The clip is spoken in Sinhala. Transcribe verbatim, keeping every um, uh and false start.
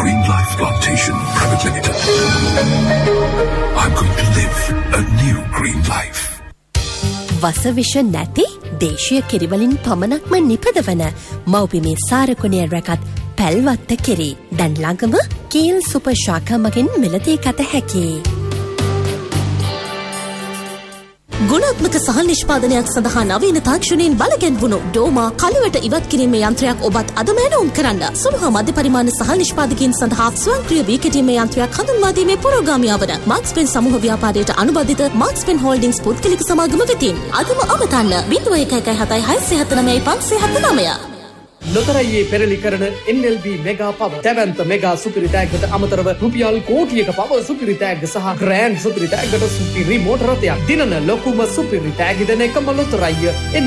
Green Life Plantation Private Limited. I'm going to live a new green life. වසවිෂ නැති දේශීය කිරිවලින් පමණක්ම නිපදවන මව්බිමේ සාරකුණය රැකත් පැල්වත්ත කිරි. දැන් ළඟම කීල් සුපර් ශාඛා මගින් මිලදී ගත හැකියි. ගුණාත්මක සහල් නිෂ්පාදනයක් සඳහා නවීන තාක්ෂණයෙන් බලගැන්වුණු ඩෝමා කලවට ඉවත් කිරීමේ යන්ත්‍රයක් ඔබත් අදම ඇනවුම් කරන්න. සුළු හා මධ්‍ය පරිමාණ සහල් නිෂ්පාදකයන් සඳහා ස්වයංක්‍රීය වී කිරීමේ යන්ත්‍රයක් හඳුන්වා දීමේ පුරෝගාමියා වන මාක්ස්පෙන් සමූහ ව්‍යාපාරයට අනුබද්ධිත මාක්ස්පෙන් හෝල්ඩින්ග්ස් පුද්ගලික සමාගම වෙතින් අදම අවතන්න ज़ीरो एक एक හතයි හයසිය හත නවය පන්සිය හත නවය. ලොතරැයියේ පෙරලි කරන එන් එල් බී මෙගා පවර් දැවැන්ත මෙගා සුපිරි තෑග්ගට අමතරව රුපියල් කෝටියක පවර් සුපිරි තෑග්ග සහ ග්‍රෑන්ඩ් සුපිරි තෑග්ගට සුපිරි මෝටර රථයක් දිනන ලොකුම සුපිරි තෑග්ග දෙන එකම ලොතරැයිය